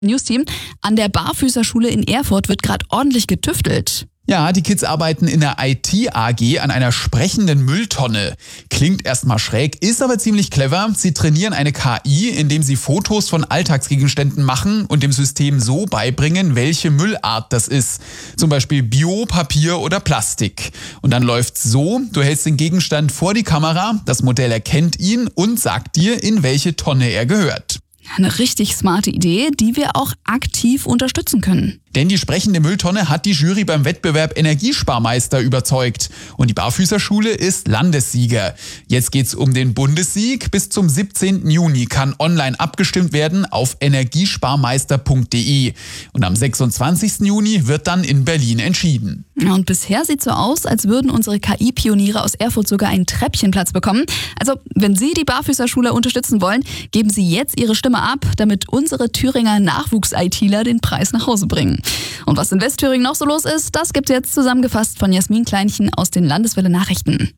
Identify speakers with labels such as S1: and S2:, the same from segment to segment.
S1: Newsteam, an der Barfüßerschule in Erfurt wird gerade ordentlich getüftelt.
S2: Ja, die Kids arbeiten in der IT-AG an einer sprechenden Mülltonne. Klingt erstmal schräg, ist aber ziemlich clever. Sie trainieren eine KI, indem sie Fotos von Alltagsgegenständen machen und dem System so beibringen, welche Müllart das ist. Zum Beispiel Bio, Papier oder Plastik. Und dann läuft's so, du hältst den Gegenstand vor die Kamera, das Modell erkennt ihn und sagt dir, in welche Tonne er gehört.
S1: Eine richtig smarte Idee, die wir auch aktiv unterstützen können.
S2: Denn die sprechende Mülltonne hat die Jury beim Wettbewerb Energiesparmeister überzeugt. Und die Barfüßerschule ist Landessieger. Jetzt geht's um den Bundessieg. Bis zum 17. Juni kann online abgestimmt werden auf energiesparmeister.de. Und am 26. Juni wird dann in Berlin entschieden.
S1: Ja, und bisher sieht so aus, als würden unsere KI-Pioniere aus Erfurt sogar einen Treppchenplatz bekommen. Also, wenn Sie die Barfüßerschule unterstützen wollen, geben Sie jetzt Ihre Stimme ab, damit unsere Thüringer Nachwuchs-ITler den Preis nach Hause bringen. Und was in Westthüringen noch so los ist, das gibt's jetzt zusammengefasst von Jasmin Kleinchen aus den Landeswelle Nachrichten.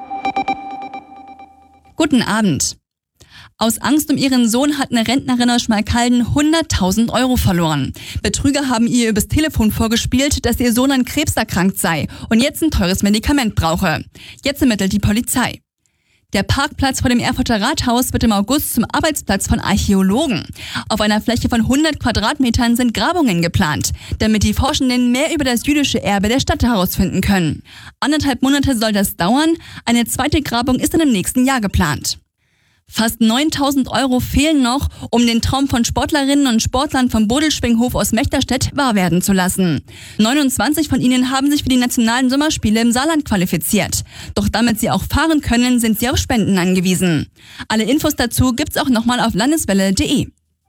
S3: Guten Abend. Aus Angst um ihren Sohn hat eine Rentnerin aus Schmalkalden 100.000 Euro verloren. Betrüger haben ihr übers Telefon vorgespielt, dass ihr Sohn an Krebs erkrankt sei und jetzt ein teures Medikament brauche. Jetzt ermittelt die Polizei. Der Parkplatz vor dem Erfurter Rathaus wird im August zum Arbeitsplatz von Archäologen. Auf einer Fläche von 100 Quadratmetern sind Grabungen geplant, damit die Forschenden mehr über das jüdische Erbe der Stadt herausfinden können. 1,5 Monate soll das dauern. Eine zweite Grabung ist dann im nächsten Jahr geplant. Fast 9.000 Euro fehlen noch, um den Traum von Sportlerinnen und Sportlern vom Bodelschwinghof aus Mechterstedt wahr werden zu lassen. 29 von ihnen haben sich für die nationalen Sommerspiele im Saarland qualifiziert. Doch damit sie auch fahren können, sind sie auf Spenden angewiesen. Alle Infos dazu gibt's auch nochmal auf landeswelle.de.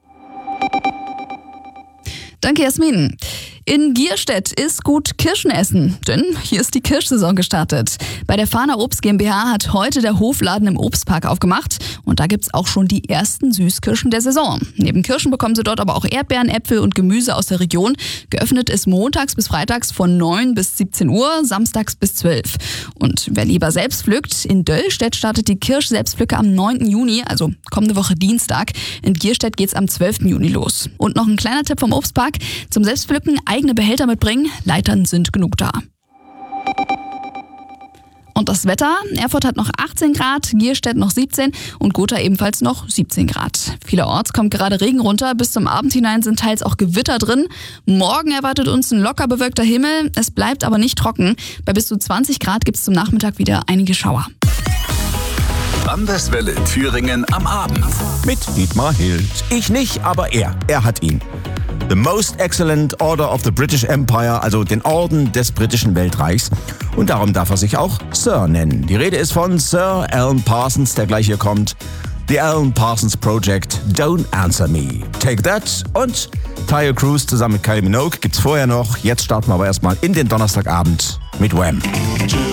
S1: Danke, Jasmin. In Gierstedt ist gut Kirschen essen, denn hier ist die Kirschsaison gestartet. Bei der Fahner Obst GmbH hat heute der Hofladen im Obstpark aufgemacht und da gibt's auch schon die ersten Süßkirschen der Saison. Neben Kirschen bekommen Sie dort aber auch Erdbeeren, Äpfel und Gemüse aus der Region. Geöffnet ist montags bis freitags von 9 bis 17 Uhr, samstags bis 12. Und wer lieber selbst pflückt, in Döllstedt startet die Kirsch-Selbstpflücke am 9. Juni, also kommende Woche Dienstag. In Gierstedt geht's am 12. Juni los. Und noch ein kleiner Tipp vom Obstpark: zum Selbstpflücken eigene Behälter mitbringen, Leitern sind genug da. Und das Wetter: Erfurt hat noch 18 Grad, Gierstedt noch 17 und Gotha ebenfalls noch 17 Grad. Vielerorts kommt gerade Regen runter, bis zum Abend hinein sind teils auch Gewitter drin. Morgen erwartet uns ein locker bewölkter Himmel, es bleibt aber nicht trocken. Bei bis zu 20 Grad gibt es zum Nachmittag wieder einige Schauer.
S4: Landeswelle Thüringen am Abend.
S5: Mit Dietmar Hild. Ich nicht, aber er. Er hat ihn. The Most Excellent Order of the British Empire, also den Orden des britischen Weltreichs. Und darum darf er sich auch Sir nennen. Die Rede ist von Sir Alan Parsons, der gleich hier kommt. The Alan Parsons Project, Don't Answer Me. Take That und Tyre Cruise zusammen mit Kylie Minogue gibt's vorher noch. Jetzt starten wir aber erstmal in den Donnerstagabend mit Wham.